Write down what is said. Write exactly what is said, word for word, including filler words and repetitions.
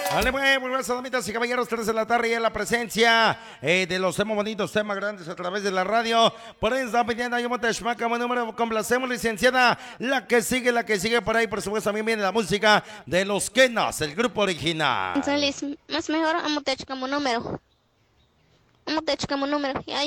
Vale, pues, buenas damitas y caballeros, tres de la tarde y en la presencia eh, de los temas bonitos, temas grandes a través de la radio. Por ahí está pidiendo yo Moteshmaca, buen número, complacemos, licenciada. La que sigue, la que sigue por ahí, por supuesto, también viene la música de los Kenas, el grupo original. Entonces, más mejor, amo te como número. Amo te como número.